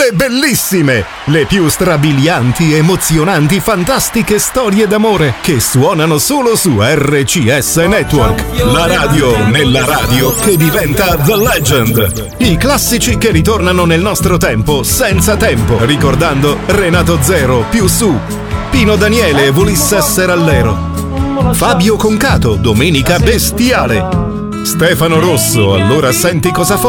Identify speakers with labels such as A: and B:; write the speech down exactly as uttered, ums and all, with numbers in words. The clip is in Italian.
A: le bellissime, le più strabilianti, emozionanti, fantastiche storie d'amore che suonano solo su R C S Network. La radio nella radio che diventa The Legend. I classici che ritornano nel nostro tempo senza tempo, ricordando Renato Zero, Più Su, Pino Daniele e Volisse Serallero, Fabio Concato, Domenica Bestiale, Stefano Rosso, Allora senti cosa fa.